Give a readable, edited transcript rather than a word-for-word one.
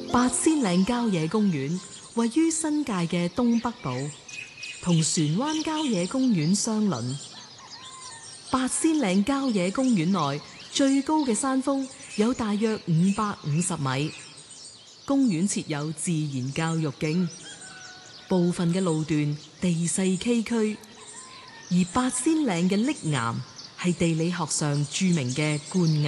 八仙嶺郊野公園位於新界嘅東北部，同船灣郊野公園相鄰。八仙嶺郊野公園內最高嘅山峰有大約550米。公園設有自然教育徑，部分嘅路段地勢崎嶇，而八仙嶺嘅礫岩係地理學上著名嘅灌